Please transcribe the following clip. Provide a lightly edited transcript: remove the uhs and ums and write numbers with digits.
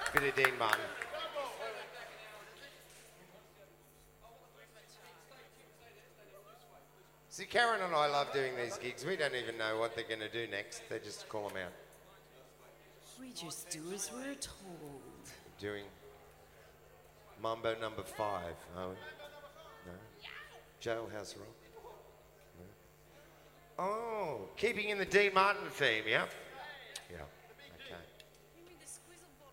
Bit of Dean Martin. See, Karen and I love doing these gigs. We don't even know what they're going to do next. They just call them out. We just do as we're told. Doing Mambo number 5. Oh, no. Jailhouse Rock. No. Oh, keeping in the Dean Martin theme, yeah.